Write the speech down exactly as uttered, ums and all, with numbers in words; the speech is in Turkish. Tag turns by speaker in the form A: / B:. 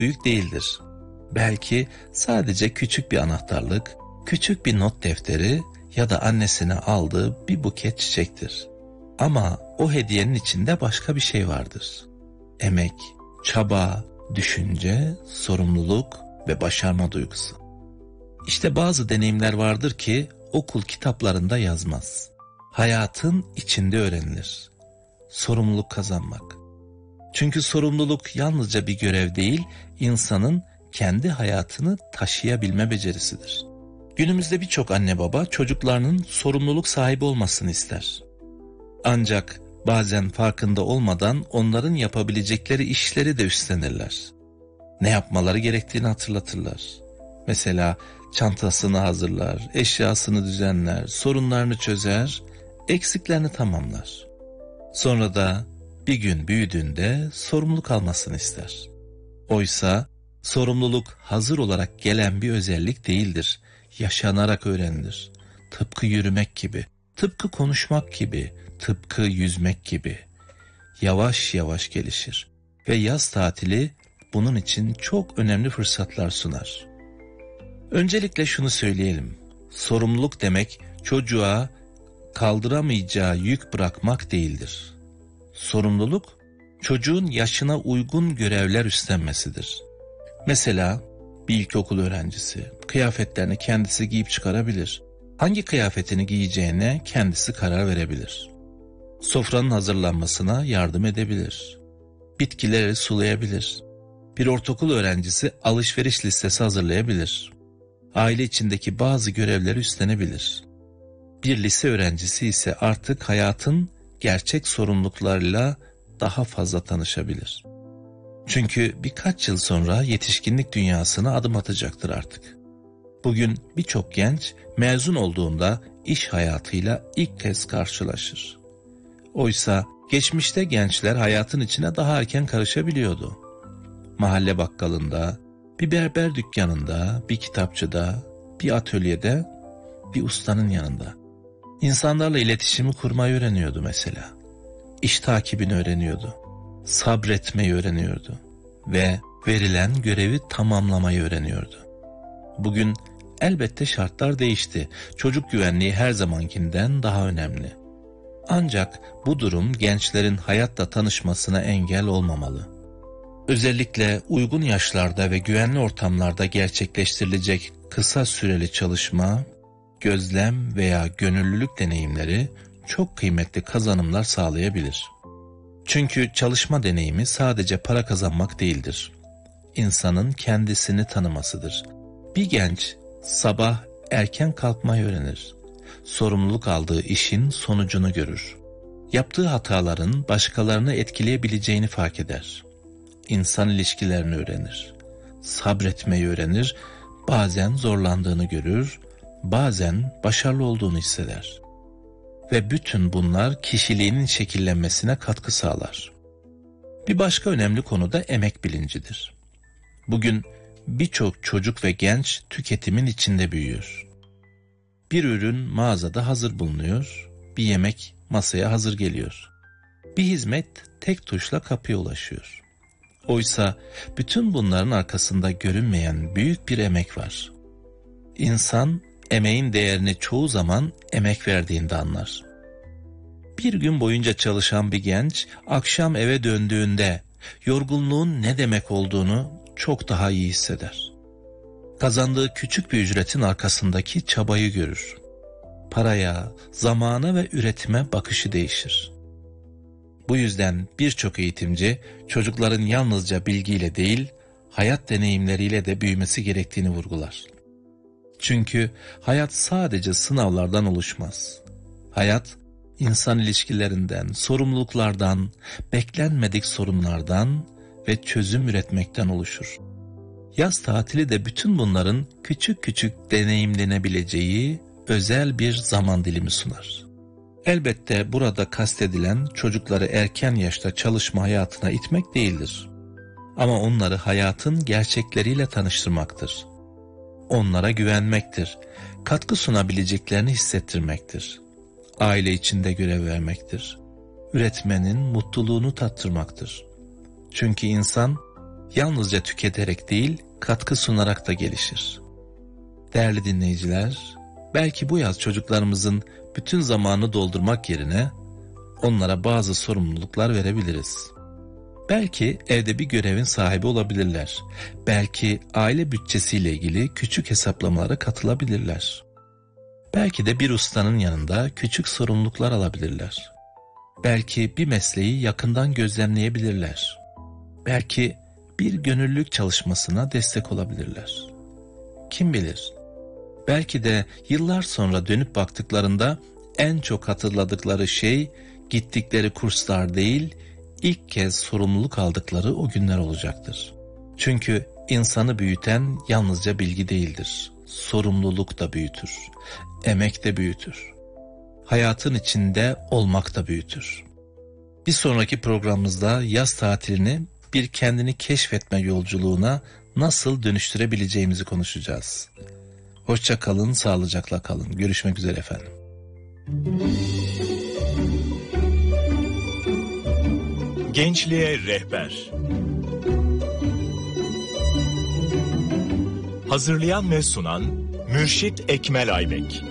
A: büyük değildir. Belki sadece küçük bir anahtarlık, küçük bir not defteri ya da annesine aldığı bir buket çiçektir. Ama o hediyenin içinde başka bir şey vardır. Emek, çaba, düşünce, sorumluluk ve başarma duygusu. İşte bazı deneyimler vardır ki okul kitaplarında yazmaz. Hayatın içinde öğrenilir. Sorumluluk kazanmak. Çünkü sorumluluk yalnızca bir görev değil, insanın kendi hayatını taşıyabilme becerisidir. Günümüzde birçok anne baba çocuklarının sorumluluk sahibi olmasını ister. Ancak bazen farkında olmadan onların yapabilecekleri işleri de üstlenirler. Ne yapmaları gerektiğini hatırlatırlar. Mesela çantasını hazırlar, eşyasını düzenler, sorunlarını çözer, eksiklerini tamamlar. Sonra da bir gün büyüdüğünde sorumluluk almasını ister. Oysa sorumluluk hazır olarak gelen bir özellik değildir. Yaşanarak öğrenilir. Tıpkı yürümek gibi, tıpkı konuşmak gibi, tıpkı yüzmek gibi. Yavaş yavaş gelişir ve yaz tatili bunun için çok önemli fırsatlar sunar. Öncelikle şunu söyleyelim. Sorumluluk demek çocuğa kaldıramayacağı yük bırakmak değildir. Sorumluluk çocuğun yaşına uygun görevler üstlenmesidir. Mesela bir ilkokul öğrencisi kıyafetlerini kendisi giyip çıkarabilir. Hangi kıyafetini giyeceğine kendisi karar verebilir. Sofranın hazırlanmasına yardım edebilir. Bitkileri sulayabilir. Bir ortaokul öğrencisi alışveriş listesi hazırlayabilir. Aile içindeki bazı görevleri üstlenebilir. Bir lise öğrencisi ise artık hayatın gerçek sorumluluklarıyla daha fazla tanışabilir. Çünkü birkaç yıl sonra yetişkinlik dünyasına adım atacaktır artık. Bugün birçok genç mezun olduğunda iş hayatıyla ilk kez karşılaşır. Oysa geçmişte gençler hayatın içine daha erken karışabiliyordu. Mahalle bakkalında, bir berber dükkanında, bir kitapçıda, bir atölyede, bir ustanın yanında. İnsanlarla iletişimi kurmayı öğreniyordu mesela. İş takibini öğreniyordu. Sabretmeyi öğreniyordu. Ve verilen görevi tamamlamayı öğreniyordu. Bugün elbette şartlar değişti. Çocuk güvenliği her zamankinden daha önemli. Ancak bu durum gençlerin hayatla tanışmasına engel olmamalı. Özellikle uygun yaşlarda ve güvenli ortamlarda gerçekleştirilecek kısa süreli çalışma, gözlem veya gönüllülük deneyimleri çok kıymetli kazanımlar sağlayabilir. Çünkü çalışma deneyimi sadece para kazanmak değildir. İnsanın kendisini tanımasıdır. Bir genç sabah erken kalkmayı öğrenir. Sorumluluk aldığı işin sonucunu görür. Yaptığı hataların başkalarını etkileyebileceğini fark eder. İnsan ilişkilerini öğrenir. Sabretmeyi öğrenir. Bazen zorlandığını görür, bazen başarılı olduğunu hisseder. Ve bütün bunlar kişiliğinin şekillenmesine katkı sağlar. Bir başka önemli konu da emek bilincidir. Bugün birçok çocuk ve genç tüketimin içinde büyüyor. Bir ürün mağazada hazır bulunuyor, bir yemek masaya hazır geliyor. Bir hizmet tek tuşla kapıya ulaşıyor. Oysa bütün bunların arkasında görünmeyen büyük bir emek var. İnsan emeğin değerini çoğu zaman emek verdiğinde anlar. Bir gün boyunca çalışan bir genç akşam eve döndüğünde yorgunluğun ne demek olduğunu çok daha iyi hisseder. Kazandığı küçük bir ücretin arkasındaki çabayı görür. Paraya, zamana ve üretime bakışı değişir. Bu yüzden birçok eğitimci çocukların yalnızca bilgiyle değil, hayat deneyimleriyle de büyümesi gerektiğini vurgular. Çünkü hayat sadece sınavlardan oluşmaz. Hayat, insan ilişkilerinden, sorumluluklardan, beklenmedik sorunlardan ve çözüm üretmekten oluşur. Yaz tatili de bütün bunların küçük küçük deneyimlenebileceği özel bir zaman dilimi sunar. Elbette burada kastedilen çocukları erken yaşta çalışma hayatına itmek değildir. Ama onları hayatın gerçekleriyle tanıştırmaktır. Onlara güvenmektir, katkı sunabileceklerini hissettirmektir. Aile içinde görev vermektir. Üretmenin mutluluğunu tattırmaktır. Çünkü insan yalnızca tüketerek değil, katkı sunarak da gelişir. Değerli dinleyiciler, belki bu yaz çocuklarımızın bütün zamanını doldurmak yerine onlara bazı sorumluluklar verebiliriz. Belki evde bir görevin sahibi olabilirler. Belki aile bütçesiyle ilgili küçük hesaplamalara katılabilirler. Belki de bir ustanın yanında küçük sorumluluklar alabilirler. Belki bir mesleği yakından gözlemleyebilirler. Belki bir gönüllülük çalışmasına destek olabilirler. Kim bilir? Belki de yıllar sonra dönüp baktıklarında en çok hatırladıkları şey gittikleri kurslar değil, ilk kez sorumluluk aldıkları o günler olacaktır. Çünkü insanı büyüten yalnızca bilgi değildir. Sorumluluk da büyütür. Emek de büyütür. Hayatın içinde olmak da büyütür. Bir sonraki programımızda yaz tatilini bir kendini keşfetme yolculuğuna nasıl dönüştürebileceğimizi konuşacağız. Hoşça kalın, sağlıcakla kalın. Görüşmek üzere efendim.
B: Gençliğe Rehber. Hazırlayan ve sunan Mürşit Ekmel Aybek.